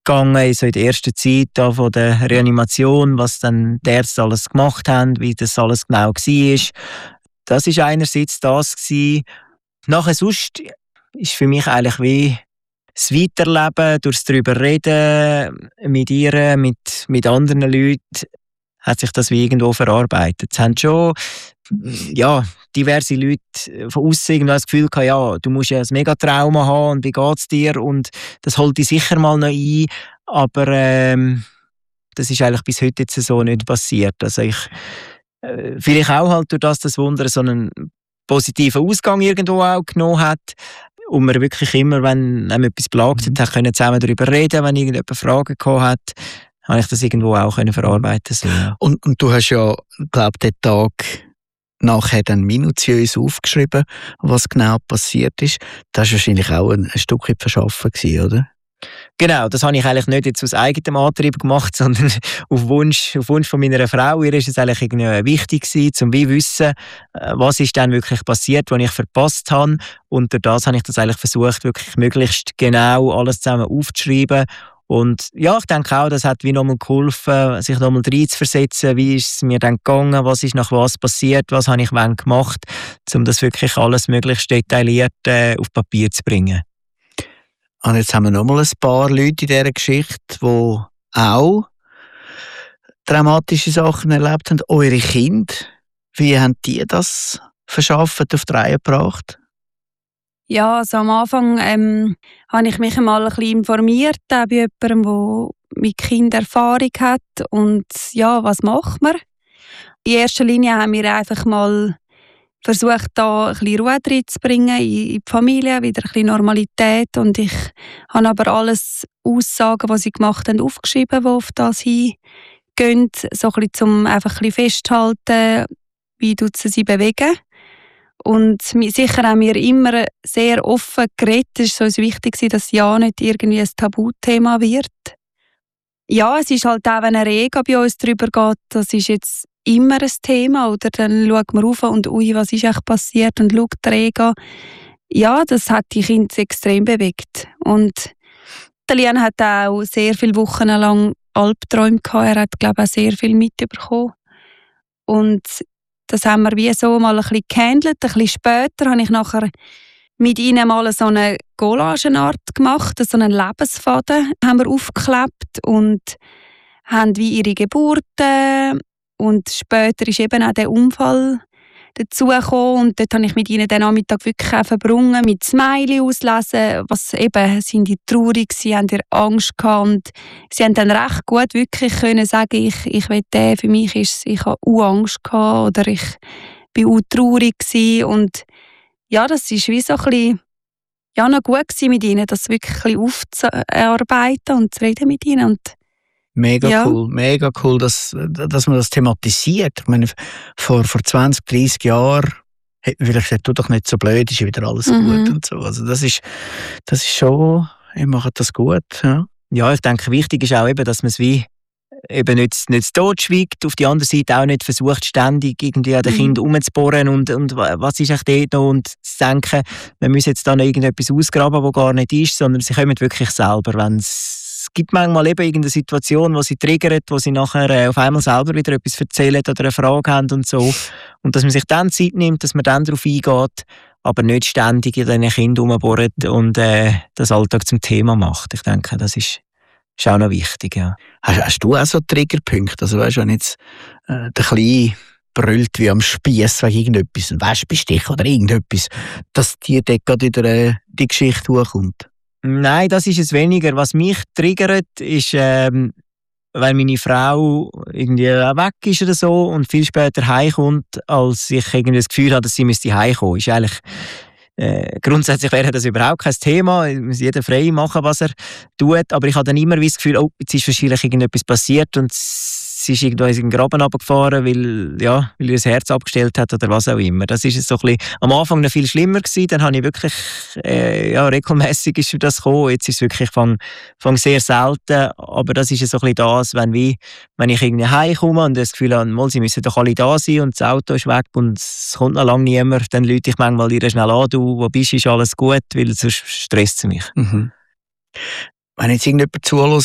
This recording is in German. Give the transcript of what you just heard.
gegangen, so in der ersten Zeit da von der Reanimation, was dann die Ärzte alles gemacht haben, wie das alles genau war. Das war einerseits das gewesen. Nachher sonst ist für mich eigentlich wie das Weiterleben, durch das darüber reden, mit ihr, mit anderen Leuten, hat sich das wie irgendwo verarbeitet. Es haben schon diverse Leute von außen irgendwie das Gefühl gehabt, ja, du musst ja ein Megatrauma haben und wie geht's dir? Und das holt dich sicher mal noch ein. Aber das ist eigentlich bis heute jetzt so nicht passiert. Also vielleicht auch halt durch das Wunder so einen positiven Ausgang irgendwo auch genommen hat. Und man wirklich immer, wenn einem etwas plagt hat, können zusammen darüber reden, wenn irgendjemand Fragen gehabt hat, habe ich das irgendwo auch verarbeiten so, ja. Und du hast ja, glaube ich, den Tag nachher dann minutiös aufgeschrieben, was genau passiert ist. Das war wahrscheinlich auch ein Stück weit verschaffen gewesen, oder? Genau, das habe ich eigentlich nicht jetzt aus eigenem Antrieb gemacht, sondern auf Wunsch von meiner Frau. Ihr ist es eigentlich irgendwie wichtig gewesen, um zu wissen, was ist dann wirklich passiert, was ich verpasst habe. Und durch das habe ich das eigentlich versucht, wirklich möglichst genau alles zusammen aufzuschreiben. Und ja, ich denke auch, das hat wie nochmal geholfen, sich nochmal reinzuversetzen, wie ist es mir dann gegangen, was ist nach was passiert, was habe ich wann gemacht, um das wirklich alles möglichst detailliert auf Papier zu bringen. Und jetzt haben wir nochmal ein paar Leute in dieser Geschichte, die auch dramatische Sachen erlebt haben. Eure Kinder, wie haben die das verschafft, auf die Reihe gebracht? Ja, also am Anfang habe ich mich mal ein bisschen informiert, auch bei jemandem, der mit Kindern Erfahrung hat. Und ja, was macht man? In erster Linie haben wir einfach mal versucht, da ein bisschen Ruhe reinzubringen in die Familie, wieder ein bisschen Normalität. Und ich habe aber alles Aussagen, die sie gemacht haben, aufgeschrieben, die auf das hingehen. So ein bisschen, um einfach ein bisschen festzuhalten, wie sie sich bewegen. Und sicher haben wir immer sehr offen geredet. Es war so wichtig, dass ja nicht irgendwie ein Tabuthema wird. Ja, es ist halt auch, wenn eine Rega bei uns drüber geht, das ist jetzt immer ein Thema. Oder dann schaut man rauf und ui, was ist eigentlich passiert? Und schaut die Rega. Ja, das hat die Kinder extrem bewegt. Und der Lian hat auch sehr viele Wochen lang Albträume gehabt. Er hat, glaube ich, auch sehr viel mitbekommen. Und das haben wir wie so mal ein bisschen gehandelt. Ein bisschen später habe ich nachher mit ihnen mal so eine Collagenart gemacht, so einen Lebensfaden haben wir aufgeklebt und haben wie ihre Geburten und später ist eben auch der Unfall dazugekommen und dort habe ich mit ihnen den Nachmittag wirklich auch verbrungen, mit Smiley auslesen, was eben, sind die traurig, sie haben Angst gehabt und sie haben dann recht gut wirklich können sagen, ich will den, für mich ist ich habe Angst gehabt oder ich bin traurig gewesen und ja, das ist wie so ein bisschen, ja, noch gut gewesen mit ihnen, das wirklich ein bisschen aufzuarbeiten und zu reden mit ihnen und mega cool, dass man das thematisiert. Ich meine, vor 20, 30 Jahren hätte man vielleicht gesagt, tu doch nicht so blöd, ist ja wieder alles gut und so. Also das ist schon, ihr macht das gut. Ja. Ja, ich denke, wichtig ist auch eben, dass man es wie eben nicht totschweigt, auf die andere Seite auch nicht versucht, ständig irgendwie an den Kindern rumzubohren und was ist echt dort noch und zu denken, wir müssen jetzt da noch irgendetwas ausgraben, was gar nicht ist, sondern sie kommen wirklich selber, wenn es gibt manchmal eben irgendeine Situation, wo sie triggert, wo sie nachher auf einmal selber wieder etwas erzählen oder eine Frage haben und so. Und dass man sich dann Zeit nimmt, dass man dann darauf eingeht, aber nicht ständig in diesen Kindern rumbohrt und das Alltag zum Thema macht. Ich denke, das ist auch noch wichtig, ja. Hast du auch so Triggerpunkte? Also weißt du, wenn jetzt der Kleine brüllt wie am Spiess wegen irgendetwas, ein Wespenstich oder irgendetwas, dass dir dort gerade wieder die Geschichte hochkommt? Nein, das ist es weniger. Was mich triggert, ist, wenn meine Frau irgendwie weg ist oder so und viel später heimkommt, als ich irgendwie das Gefühl habe, dass sie heimkommen müsste. Ist eigentlich grundsätzlich wäre das überhaupt kein Thema. Muss jeder frei machen, was er tut. Aber ich habe dann immer das Gefühl, oh, jetzt ist wahrscheinlich irgendetwas passiert und sie ist irgendwo in den Graben runtergefahren, weil ihr das Herz abgestellt hat oder was auch immer. Das ist so ein bisschen, am Anfang noch viel schlimmer gewesen. Dann habe ich wirklich, regelmässig ist das gekommen. Jetzt ist es wirklich fang sehr selten. Aber das ist so ein bisschen das, wenn ich irgendwie heimkomme und das Gefühl habe, mal, sie müssen doch alle da sein und das Auto ist weg und es kommt noch lange niemand, dann rufe ich manchmal ihr schnell an, du, wo bist, ist alles gut, weil sonst stresst sie mich. Mhm. Wenn jetzt irgendjemand zuhört